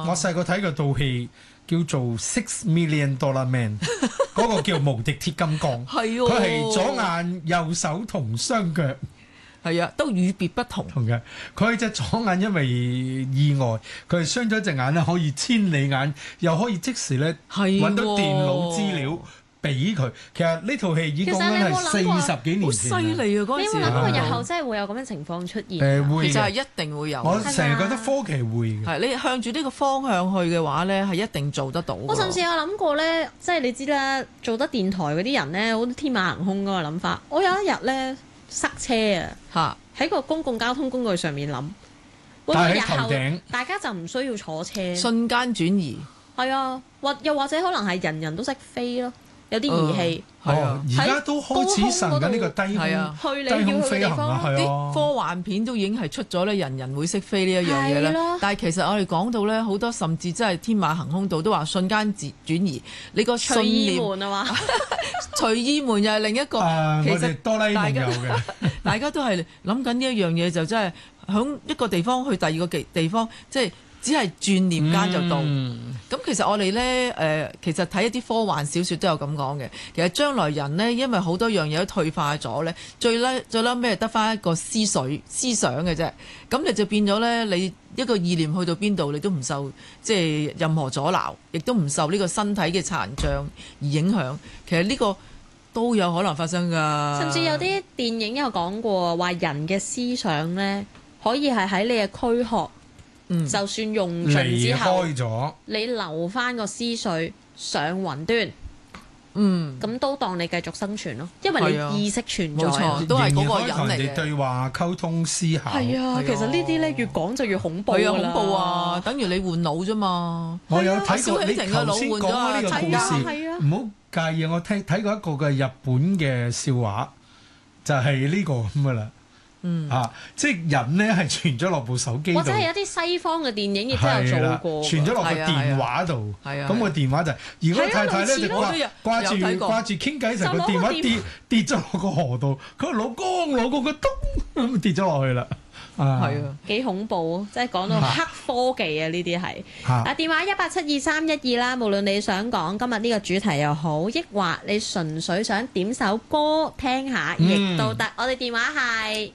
我細個睇過套戲叫做《6 Million Dollar Man》，嗰個叫無敵鐵金剛， 係佢係左眼右手同雙腳。 係啊，都與別不同。 同嘅，佢隻左眼因為意外，佢係傷咗隻眼咧，可以千里眼，又可以即時咧揾到電腦資料俾佢。其實呢套戲已經講緊係40幾年前， 好犀利啊！嗰陣時， 你有冇諗過日後真係會有咁嘅情況出現？ 會其實係一定會有。 我成日覺得科技會嘅。 係你向住呢個方向去嘅話咧，係一定做得到。 我甚至有諗過咧，即係你知啦，做得電台嗰啲人咧，好天馬行空嗰個諗法。我有一日咧塞車啊，喺個公共交通工具上面諗，會唔會日後大家就唔需要坐車， 瞬間轉移？ 係啊，又或者可能係人人都識飛咯，有啲儀器。 而家都開始實緊呢個低空飛行啊， 啲科幻片都已經係出咗咧，人人會識飛呢一樣嘢啦。但係其實我哋講到咧，好多甚至真係天馬行空到都話瞬間轉移，你個信念隨意門啊嘛， 隨意門又係另一個。其實多啦 A 夢有嘅， 大家都係諗緊呢一樣嘢，就真係響一個地方去第二個地方，即係只係轉念間就到。咁其實我哋呢，其實睇一啲科幻小説都有咁講嘅。其實將來人呢，因為好多樣嘢都退化咗呢，最撚咩得返一個思想嘅啫。咁你就變咗呢，你一個意念去到邊度，你都唔受即係任何阻撓，亦都唔受呢個身體嘅殘障而影響。其實呢個都有可能發生㗎。 甚至有啲電影有講過話，人嘅思想呢，可以係喺你嘅軀殼。就算用盡之後， 離開咗， 你留翻個思緒上雲端，咁都當你繼續生存咯，因為你意識存在， 冇錯，都係嗰個人嚟嘅。 同人哋對話溝通思考。 係啊，其實呢啲咧越講就越恐怖係啊，恐怖啊！等於你換腦啫嘛。 我有睇過你頭先講開呢個故事，唔好介意。我睇過一個嘅日本嘅笑話，就係呢個咁噶啦。即係人咧係傳咗落部手機度， 或者係一啲西方嘅電影亦都有做過， 傳咗落個電話度。咁個電話就係，如果太太咧就掛住傾偈，成個電話跌咗落個河度，佢話老公個咚咁跌咗落去啦。 係啊， 幾恐怖，即係講到黑科技啊！呢啲係電話1872312啦。無論你想講今日呢個主題又好，抑或你純粹想點首歌聽下，亦都得。我哋電話係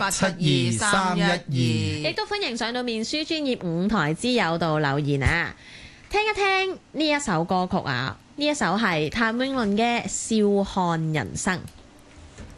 1872312， 亦都歡迎上到面書專頁舞台之友度留言啊！聽一聽呢一首歌曲啊，呢一首係譚詠麟嘅《笑看人生》。